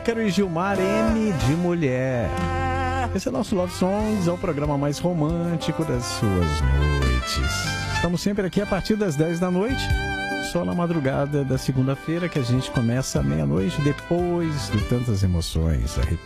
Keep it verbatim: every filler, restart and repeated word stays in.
Quero Gilmar, M de Mulher. Esse é nosso Love Songs, é o programa mais romântico das suas noites. Estamos sempre aqui a partir das dez da noite, só na madrugada da segunda-feira que a gente começa à meia-noite, depois de tantas emoções,